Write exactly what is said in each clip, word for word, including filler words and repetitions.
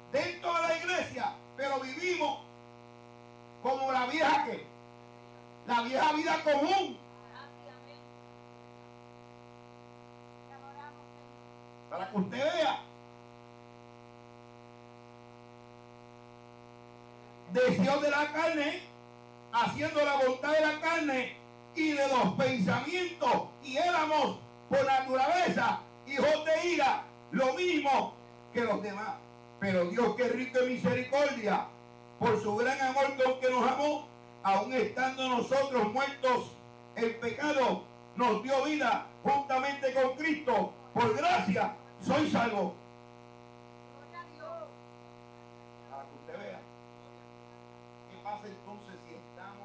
dentro de la iglesia, pero vivimos como la vieja que, la vieja vida común. Para que usted vea. Deseos de la carne, haciendo la voluntad de la carne y de los pensamientos, y éramos por naturaleza hijos de ira, lo mismo que los demás. Pero Dios, que es rico en misericordia, por su gran amor con que nos amó, aun estando nosotros muertos en pecado, nos dio vida juntamente con Cristo. Por gracia soy salvo. Para que usted vea. ¿Qué pasa entonces si estamos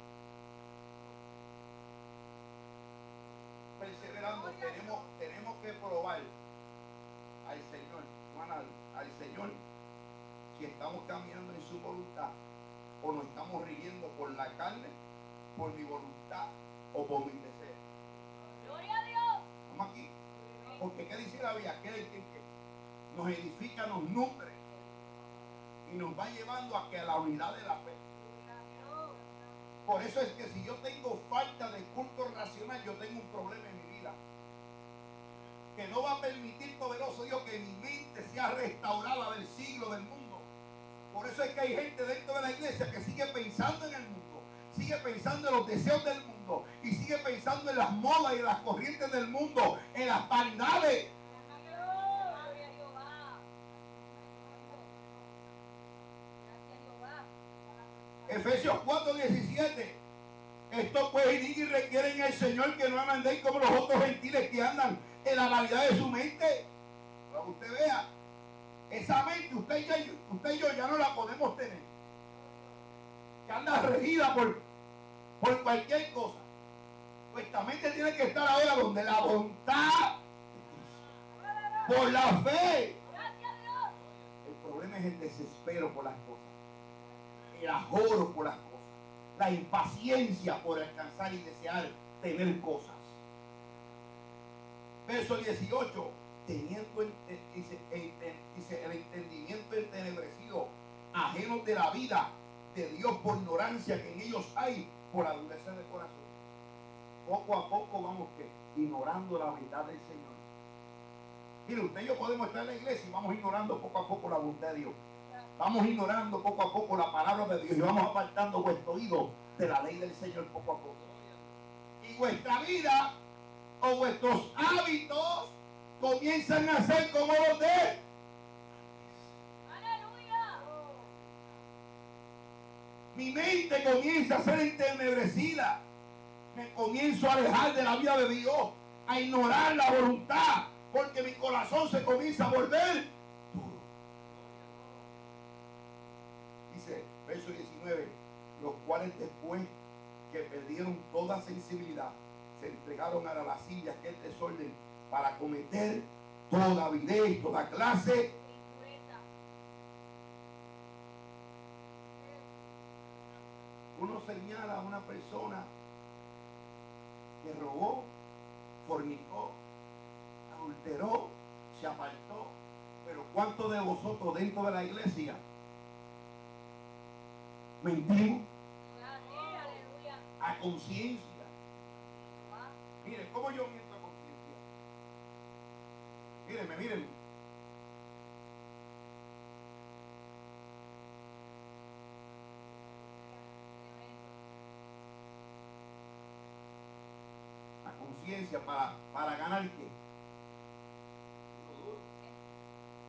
perseverando? Tenemos, tenemos que probar al Señor, al, al Señor, si estamos caminando en su voluntad o nos estamos rigiendo por la carne, por mi voluntad o por mi deseo. Gloria a Dios. Vamos aquí. Porque ¿qué dice la Biblia? Aquel que nos edifica, nos nutre y nos va llevando a que a la unidad de la fe. Por eso es que si yo tengo falta de culto racional, yo tengo un problema en mi vida. Que no va a permitir, poderoso Dios, que mi mente sea restaurada del siglo del mundo. Por eso es que hay gente dentro de la iglesia que sigue pensando en el mundo, sigue pensando en los deseos del mundo y sigue pensando en las modas y en las corrientes del mundo, en las vanidades. Efesios cuatro diecisiete. Esto pues y requieren al Señor que no andéis como los otros gentiles que andan en la vanidad de su mente. Para que usted vea, esa mente usted y, yo, usted y yo ya no la podemos tener, que anda regida por, por cualquier cosa. Nuestra mente tiene que estar ahora donde la voluntad, por la fe. El problema es el desespero por las cosas, el ajoro por las cosas, la impaciencia por alcanzar y desear tener cosas. Verso dieciocho. Teniendo el, dice, el, dice, el entendimiento entenebrecido, ajenos de la vida de Dios por ignorancia que en ellos hay, por la dureza de corazón. Poco a poco vamos que ignorando la verdad del Señor. Mire, usted y yo podemos estar en la iglesia y vamos ignorando poco a poco la voluntad de Dios. Vamos ignorando poco a poco la palabra de Dios y vamos apartando vuestro oído de la ley del Señor poco a poco. Y vuestra vida o vuestros hábitos comienzan a ser como los de él. Aleluya. Mi mente comienza a ser entenebrecida. Me comienzo a alejar de la vida de Dios, a ignorar la voluntad, porque mi corazón se comienza a volver duro. Dice, verso diecinueve, los cuales después que perdieron toda sensibilidad, se entregaron a la lascivia, que es desorden, para cometer toda avidez, toda clase. Uno señala a una persona que robó, fornicó, adulteró, se apartó. Pero ¿cuántos de vosotros dentro de la iglesia mentimos a conciencia? Mire, ¿cómo yo miento a conciencia? Mírenme, mírenme. A conciencia, para, para ganar qué?